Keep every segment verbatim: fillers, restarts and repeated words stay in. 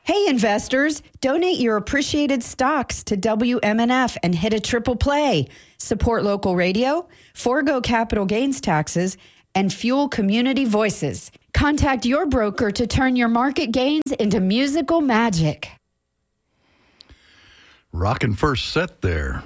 Hey, investors, donate your appreciated stocks to W M N F and hit a triple play. Support local radio, forego capital gains taxes, and fuel community voices. Contact your broker to turn your market gains into musical magic. Rockin' first set there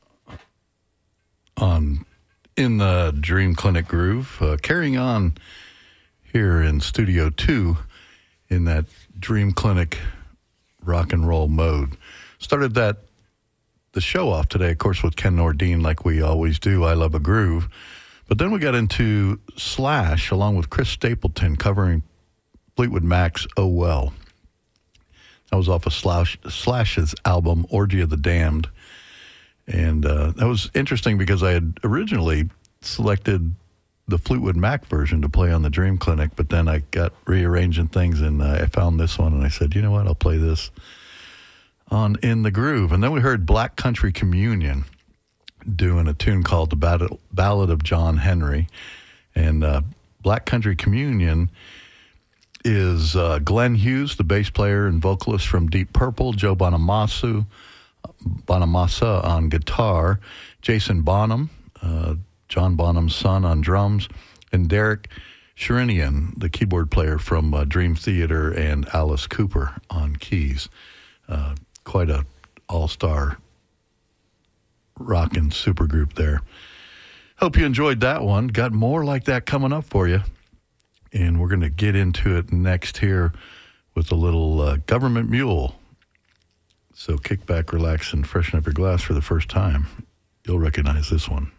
on in the Dream Clinic groove. Uh, carrying on here in Studio two in that Dream Clinic rock and roll mode. Started that the show off today, of course, with Ken Nordine, like we always do. I Love a Groove. But then we got into Slash, along with Chris Stapleton, covering Fleetwood Mac's Oh Well. That was off of Slash, Slash's album, Orgy of the Damned. And uh, that was interesting because I had originally selected the Fleetwood Mac version to play on the Dream Clinic, but then I got rearranging things, and uh, I found this one, and I said, you know what, I'll play this on In the Groove. And then we heard Black Country Communion doing a tune called The Ballad of John Henry. And uh, Black Country Communion is uh, Glenn Hughes, the bass player and vocalist from Deep Purple, Joe Bonamassa, Bonamassa on guitar, Jason Bonham, uh, John Bonham's son, on drums, and Derek Sherinian, the keyboard player from uh, Dream Theater, and Alice Cooper on keys. Uh, quite a all-star rockin' supergroup there. Hope you enjoyed that one. Got more like that coming up for you. And we're going to get into it next here with a little uh, Government Mule. So kick back, relax, and freshen up your glass for the first time. You'll recognize this one.